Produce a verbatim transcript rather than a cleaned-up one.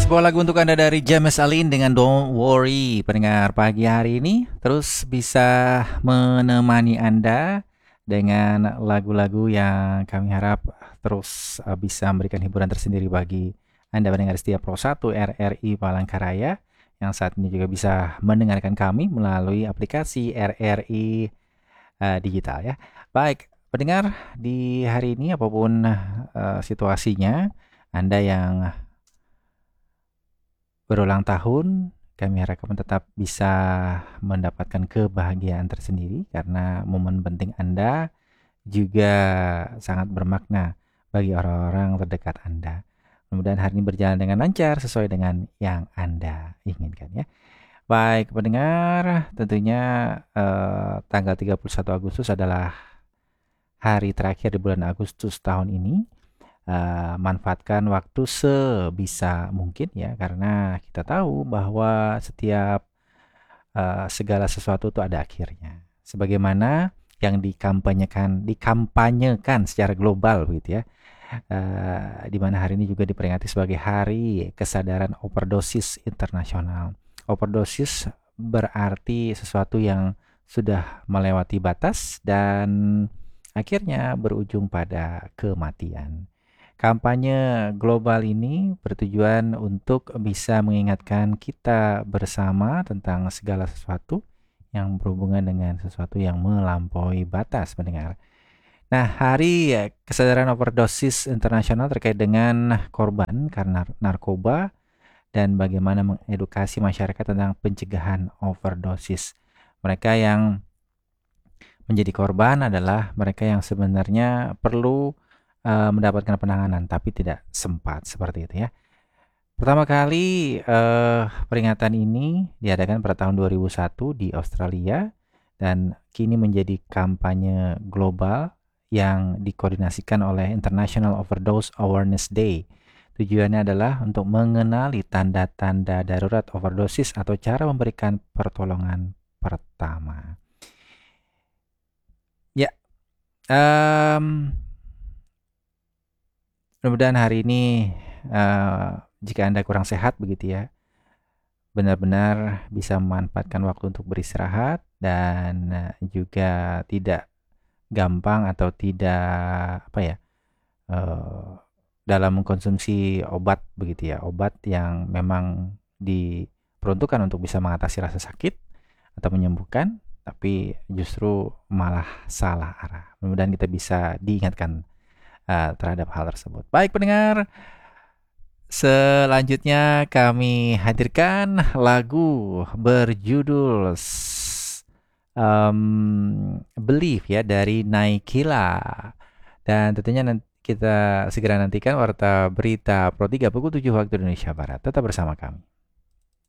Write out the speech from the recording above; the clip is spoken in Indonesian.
Sebuah lagu untuk Anda dari James Alin dengan Don't Worry. Pendengar pagi hari ini terus bisa menemani Anda dengan lagu-lagu yang kami harap terus uh, bisa memberikan hiburan tersendiri bagi Anda pendengar setia Pro satu R R I Palangkaraya yang saat ini juga bisa mendengarkan kami melalui aplikasi R R I uh, digital ya. Baik, pendengar di hari ini apapun uh, situasinya, Anda yang berulang tahun, kami harapkan tetap bisa mendapatkan kebahagiaan tersendiri karena momen penting Anda juga sangat bermakna bagi orang-orang terdekat Anda. Mudah-mudahan hari ini berjalan dengan lancar sesuai dengan yang Anda inginkan ya. Baik pendengar, tentunya eh, tanggal tiga puluh satu Agustus adalah hari terakhir di bulan Agustus tahun ini. Uh, manfaatkan waktu sebisa mungkin ya, karena kita tahu bahwa setiap uh, segala sesuatu itu ada akhirnya. Sebagaimana yang dikampanyekan dikampanyekan secara global begitu ya. Uh, di mana hari ini juga diperingati sebagai Hari Kesadaran Overdosis Internasional. Overdosis berarti sesuatu yang sudah melewati batas dan akhirnya berujung pada kematian. Kampanye global ini bertujuan untuk bisa mengingatkan kita bersama tentang segala sesuatu yang berhubungan dengan sesuatu yang melampaui batas, pendengar. Nah, Hari Kesadaran Overdosis Internasional terkait dengan korban karena narkoba dan bagaimana mengedukasi masyarakat tentang pencegahan overdosis. Mereka yang menjadi korban adalah mereka yang sebenarnya perlu Uh, mendapatkan penanganan tapi tidak sempat, seperti itu ya. Pertama kali uh, peringatan ini diadakan pada tahun dua ribu satu di Australia dan kini menjadi kampanye global yang dikoordinasikan oleh International Overdose Awareness Day. Tujuannya adalah untuk mengenali tanda-tanda darurat overdosis atau cara memberikan pertolongan pertama. Ya, um, mudah-mudahan hari ini uh, jika Anda kurang sehat begitu ya, benar-benar bisa memanfaatkan waktu untuk beristirahat dan uh, juga tidak gampang atau tidak apa ya uh, dalam mengkonsumsi obat begitu ya, obat yang memang diperuntukkan untuk bisa mengatasi rasa sakit atau menyembuhkan, tapi justru malah salah arah. Mudah-mudahan kita bisa diingatkan Uh, terhadap hal tersebut. Baik pendengar, selanjutnya kami hadirkan lagu berjudul um, Believe ya dari Naikila. Dan tentunya nanti kita segera nantikan warta berita Pro tiga pukul tujuh waktu Indonesia Barat. Tetap bersama kami.